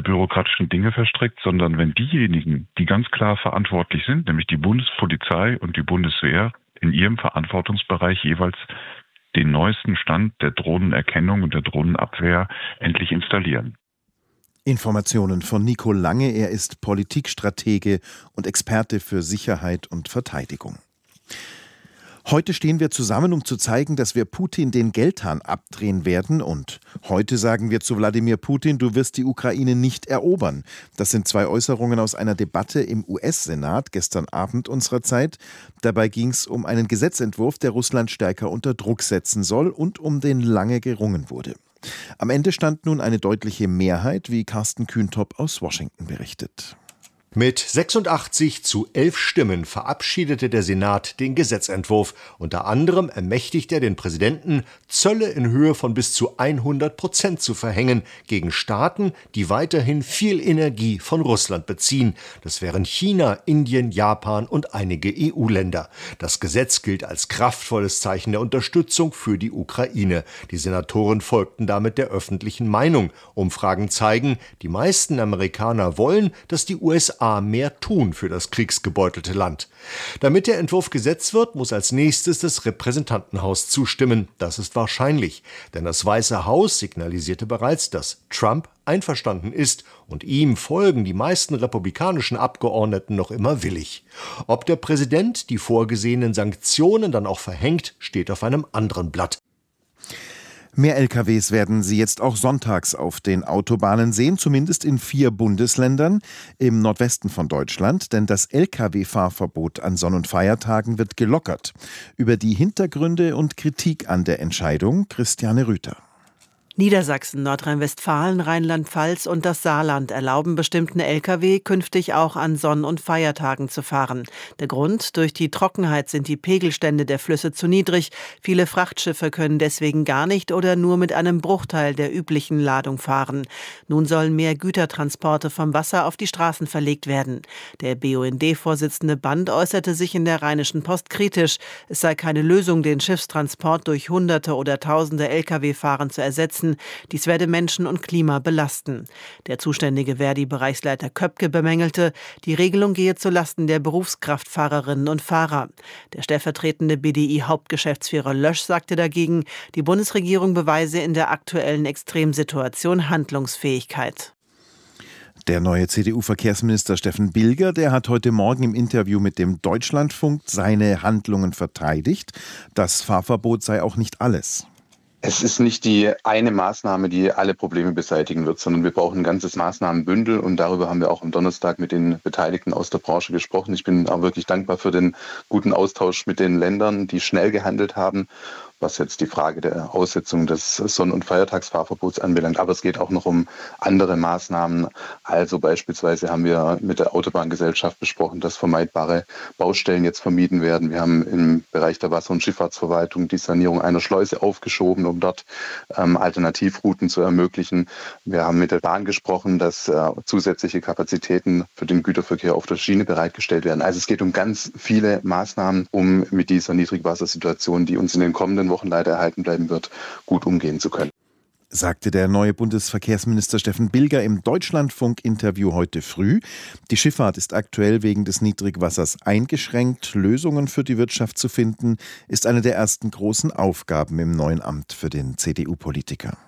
bürokratischen Dinge verstrickt, sondern wenn diejenigen, die ganz klar verantwortlich sind, nämlich die Bundespolizei und die Bundeswehr, in ihrem Verantwortungsbereich jeweils den neuesten Stand der Drohnenerkennung und der Drohnenabwehr endlich installieren. Informationen von Nico Lange. Er ist Politikstratege und Experte für Sicherheit und Verteidigung. Heute stehen wir zusammen, um zu zeigen, dass wir Putin den Geldhahn abdrehen werden. Und heute sagen wir zu Wladimir Putin, du wirst die Ukraine nicht erobern. Das sind zwei Äußerungen aus einer Debatte im US-Senat gestern Abend unserer Zeit. Dabei ging es um einen Gesetzentwurf, der Russland stärker unter Druck setzen soll und um den lange gerungen wurde. Am Ende stand nun eine deutliche Mehrheit, wie Carsten Kühntop aus Washington berichtet. Mit 86:11 Stimmen verabschiedete der Senat den Gesetzentwurf. Unter anderem ermächtigte er den Präsidenten, Zölle in Höhe von bis zu 100% zu verhängen gegen Staaten, die weiterhin viel Energie von Russland beziehen. Das wären China, Indien, Japan und einige EU-Länder. Das Gesetz gilt als kraftvolles Zeichen der Unterstützung für die Ukraine. Die Senatoren folgten damit der öffentlichen Meinung. Umfragen zeigen, die meisten Amerikaner wollen, dass die USA mehr tun für das kriegsgebeutelte Land. Damit der Entwurf Gesetz wird, muss als nächstes das Repräsentantenhaus zustimmen. Das ist wahrscheinlich, denn das Weiße Haus signalisierte bereits, dass Trump einverstanden ist und ihm folgen die meisten republikanischen Abgeordneten noch immer willig. Ob der Präsident die vorgesehenen Sanktionen dann auch verhängt, steht auf einem anderen Blatt. Mehr LKWs werden Sie jetzt auch sonntags auf den Autobahnen sehen, zumindest in 4 Bundesländern im Nordwesten von Deutschland, denn das Lkw-Fahrverbot an Sonn- und Feiertagen wird gelockert. Über die Hintergründe und Kritik an der Entscheidung Christiane Rüther. Niedersachsen, Nordrhein-Westfalen, Rheinland-Pfalz und das Saarland erlauben bestimmten Lkw künftig auch an Sonn- und Feiertagen zu fahren. Der Grund: durch die Trockenheit sind die Pegelstände der Flüsse zu niedrig. Viele Frachtschiffe können deswegen gar nicht oder nur mit einem Bruchteil der üblichen Ladung fahren. Nun sollen mehr Gütertransporte vom Wasser auf die Straßen verlegt werden. Der BUND-Vorsitzende Band äußerte sich in der Rheinischen Post kritisch. Es sei keine Lösung, den Schiffstransport durch Hunderte oder Tausende Lkw-Fahren zu ersetzen. Dies werde Menschen und Klima belasten. Der zuständige Verdi-Bereichsleiter Köpke bemängelte, die Regelung gehe zulasten der Berufskraftfahrerinnen und Fahrer. Der stellvertretende BDI-Hauptgeschäftsführer Lösch sagte dagegen, die Bundesregierung beweise in der aktuellen Extremsituation Handlungsfähigkeit. Der neue CDU-Verkehrsminister Steffen Bilger, der hat heute Morgen im Interview mit dem Deutschlandfunk seine Handlungen verteidigt. Das Fahrverbot sei auch nicht alles. Es ist nicht die eine Maßnahme, die alle Probleme beseitigen wird, sondern wir brauchen ein ganzes Maßnahmenbündel und darüber haben wir auch am Donnerstag mit den Beteiligten aus der Branche gesprochen. Ich bin auch wirklich dankbar für den guten Austausch mit den Ländern, die schnell gehandelt haben, was jetzt die Frage der Aussetzung des Sonn- und Feiertagsfahrverbots anbelangt. Aber es geht auch noch um andere Maßnahmen. Also beispielsweise haben wir mit der Autobahngesellschaft besprochen, dass vermeidbare Baustellen jetzt vermieden werden. Wir haben im Bereich der Wasser- und Schifffahrtsverwaltung die Sanierung einer Schleuse aufgeschoben, um dort Alternativrouten zu ermöglichen. Wir haben mit der Bahn gesprochen, dass zusätzliche Kapazitäten für den Güterverkehr auf der Schiene bereitgestellt werden. Also es geht um ganz viele Maßnahmen, um mit dieser Niedrigwassersituation, die uns in den kommenden Wochen leider erhalten bleiben wird, gut umgehen zu können. Sagte der neue Bundesverkehrsminister Steffen Bilger im Deutschlandfunk-Interview heute früh. Die Schifffahrt ist aktuell wegen des Niedrigwassers eingeschränkt. Lösungen für die Wirtschaft zu finden, ist eine der ersten großen Aufgaben im neuen Amt für den CDU-Politiker.